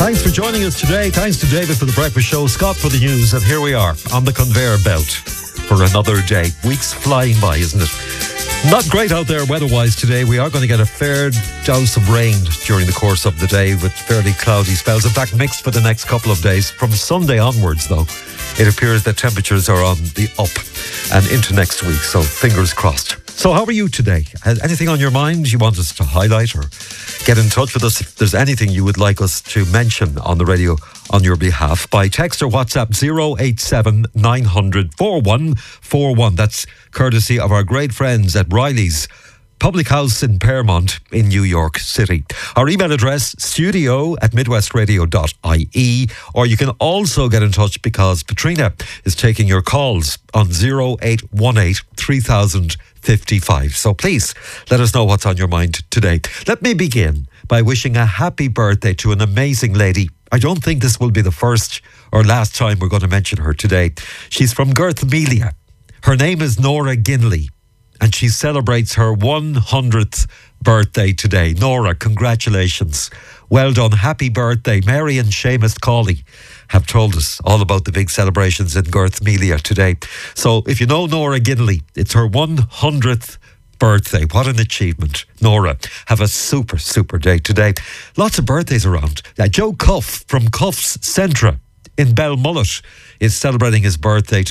Thanks for joining us today. Thanks to David for the breakfast show, Scott for the news, and here we are on the conveyor belt for another day. Weeks flying by, isn't it? Not great out there weather-wise today. We are going to get a fair dose of rain during the course of the day with fairly cloudy spells. In fact, mixed for the next couple of days. From Sunday onwards, though, it appears that temperatures are on the up and into next week, so fingers crossed. So how are you today? Has anything on your mind you want us to highlight, or get in touch with us if there's anything you would like us to mention on the radio on your behalf by text or WhatsApp 087 900 4141. That's courtesy of our great friends at Riley's Public House in Paramount in New York City. Our email address, studio@midwestradio.ie, or you can also get in touch because Patrina is taking your calls on 0818 3055. So please let us know what's on your mind today. Let me begin by wishing a happy birthday to an amazing lady. I don't think this will be the first or last time we're going to mention her today. She's from Garthmelia. Her name is Nora Ginley, and she celebrates her 100th birthday today. Nora, congratulations. Well done. Happy birthday. Mary and Seamus Cawley have told us all about the big celebrations in Garthmelia today. So if you know Nora Ginley, it's her 100th birthday. What an achievement. Nora, have a super, super day today. Lots of birthdays around. Joe Cuff from Cuff's Centra in Belmullet is celebrating his birthday